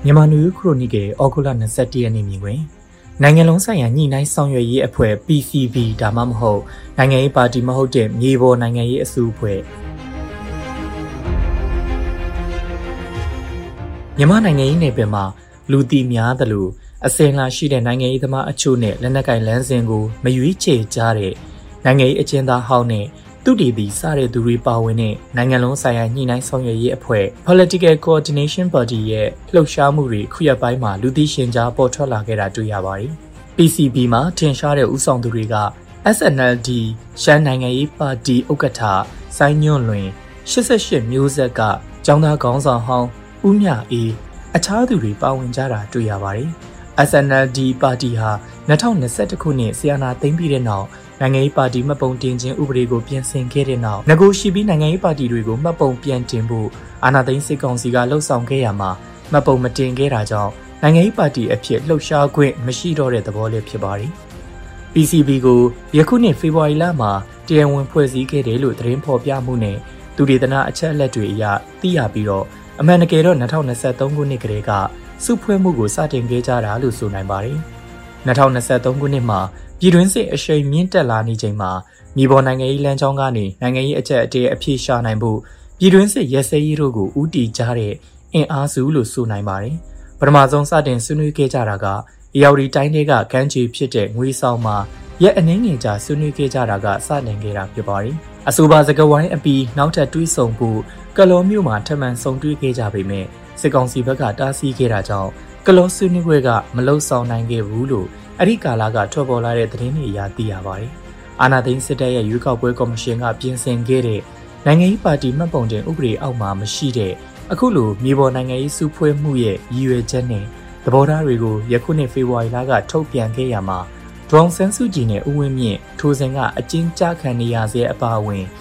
မြန်မာနယူးခရိုနီကယ်ဩဂုတ်လ21ရက်နေ့မြင်တွင်နိုင်ငံလုံးဆိုင်ရာညှိနှိုင်းဆောင်ရွက်ရေးအဖွဲ့ PCB ဒါမှမဟုတ်နိုင်ငံရေးပါတီမဟုတ်တဲ့မြေပေါ်နိုင်ငံရေးအစုအဖွဲ့မြန်မာနိုင်ငံရေးနယ်ပယ်မှာလူသိများသလိုအစင်လာရှိတဲ့နိုင်ငံရေးသမားအချို့နဲ့လက်နက်ကိုင်လမ်းစဉ်ကိုမရွေးချယ်ကြတဲ့နိုင်ငံရေးအကျဉ်းသားဟောင်းနဲ့သူတည်ပြီးစတဲ့သူတွေပါဝင်တဲ့နိုင်ငံလုံးဆိုင်ရာညှိနှိုင်းဆောင်ရွက်ရေးအဖွဲ့ Political Coordination Body ရဲ့လှုပ်ရှားမှုတွေခုရက်ပိုင်းမှာလူသိရှင်ကြားပေါ်ထွက်လာခဲ့တာတွေ့ရပါတယ်။ PCB မှာထင်ရှားတဲ့ဦးဆောင်သူတွေက SNLD ရှမ်းနိုင်ငံရေးပါတီဥက္ကဋ္ဌစိုင်းညွန့်လွင်88မျိုးဆက်ကကျောင်းသားခေါင်းဆောင်ဟောင်းဦးမြအေးအခြားသူတွေပါဝင်ကြတာတွေ့ရပါတယ်။ SNLD ပါတီဟာ2021ခုနှစ်ဆီယနာသိမ်းပြီးတဲ့နောက်နိုင်ငံရေးပါတီမှတ်ပုံတင်ခြင်းဥပဒေကိုပြင်ဆင်ခဲ့တဲ့နောက်ငကိုရှိပြီးနိုင်ငံရေးပါတီတွေကိုမှတ်ပုံပြန်တင်ဖို့အာဏာသိမ်းစစ်ကောင်စီကလှုံ့ဆော်ခဲ့ရမှာမှတ်ပုံမတင်ခဲ့တာကြောင့်နိုင်ငံရေးပါတီအဖြစ်လှုပ်ရှားခွင့်မရှိတော့တဲ့သဘောလေးဖြစ်ပါတယ်။ PCB ကိုယခုနှစ်ဖေဖော်ဝါရီလမှာတရားဝင်ဖွဲ့စည်းခဲ့တယ်လို့သတင်းဖော်ပြမှုနဲ့သူဒေသနာအချက်အလက်တွေအရသိရပြီးတော့အမှန်တကယ်တော့2023ခုနှစ်ကတည်းကစုဖွဲ့မှုကိုစတင်ခဲ့ကြတာလို့ဆိုနိုင်ပါတယ်။2023ခုနှစ်မှာပြည်တွင်းစစ်အရှိန်မြင့်တက်လာနေချိန်မှာမြေပေါ်နိုင်ငံရေးလမ်းကြောင်းကနေနိုင်ငံရေးအကျပ်အတည်းအပြေရှာနိုင်ဖို့ပြည်တွင်းစစ်ရဲစဲရေးတို့ကိုဦးတည်ကြတဲ့အင်အားစုလို့ဆိုနိုင်ပါတယ်။ပထမဆုံးစတင်ဆွေးနွေးခဲ့ကြတာကအေရဝတီတိုင်းတွေကကမ်းခြေဖြစ်တဲ့ငွေဆောင်မှာရက်အနည်းငယ်ကြာဆွေးနွေးခဲ့ကြတာကစတင်ခဲ့တာဖြစ်ပါတယ်။အဆိုပါစကားဝိုင်းအပြီးနောက်ထပ်တွေးဆုံဖို့ကလောမြို့မှာထပ်မံဆုံတွေ့ခဲ့ကြပေမဲ့စစ်ကောင်စီဘက်ကတားဆီးခဲ့တာကြောင့်ကလောဆွေးနွေးပွဲကမလုံဆောင်နိုင်ခဲ့ဘူးလို့အဲ့ဒီကာလကထွက်ပေါ်လာတဲ့သတင်းတွေအရသိရပါတယ်။အာဏာသိမ်းစစ်တပ်ရဲ့ရွေးကောက်ပွဲကော်မရှင်ကပြင်ဆင်ခဲ့တဲ့နိုင်ငံရေးပါတီမှတ်ပုံတင်ဥပဒေအောက်မှာမရှိတဲ့အခုလိုမြေပေါ်နိုင်ငံရေးစုဖွဲ့မှုရဲ့ရည်ရွယ်ချက်နဲ့သဘောထားတွေကိုယခုနှစ်ဖေဖော်ဝါရီလကထုတ်ပြန်ခဲ့ရမှာဒေါ်အောင်ဆန်းစုကြည်နဲ့ဦးဝင်းမြင့်ထိုစဉ်ကအကျဉ်းချခံနေရဆဲအပါအဝင်